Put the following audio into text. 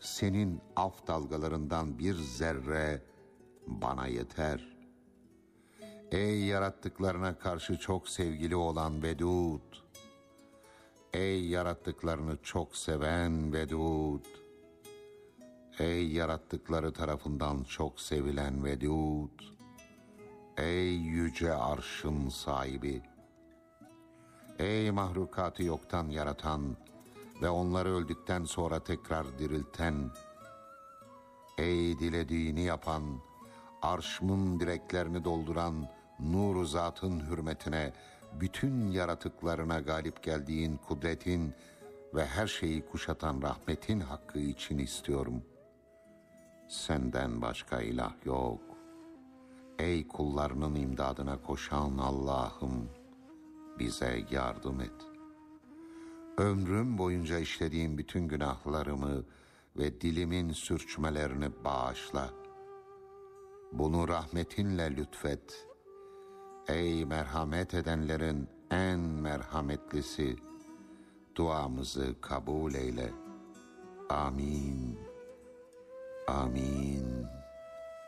senin af dalgalarından bir zerre bana yeter. Ey yarattıklarına karşı çok sevgili olan Vedud, ey yarattıklarını çok seven Vedud, ey yarattıkları tarafından çok sevilen Vedud, ey yüce arşın sahibi, ey mahlukatı yoktan yaratan ve onları öldükten sonra tekrar dirilten, ey dilediğini yapan, arşımın direklerini dolduran nur-u zatın hürmetine, bütün yaratıklarına galip geldiğin kudretin ve her şeyi kuşatan rahmetin hakkı için istiyorum. Senden başka ilah yok. Ey kullarının imdadına koşan Allah'ım, bize yardım et. Ömrüm boyunca işlediğim bütün günahlarımı ve dilimin sürçmelerini bağışla. Bunu rahmetinle lütfet. Ey merhamet edenlerin en merhametlisi, duamızı kabul eyle. Amin. Amin.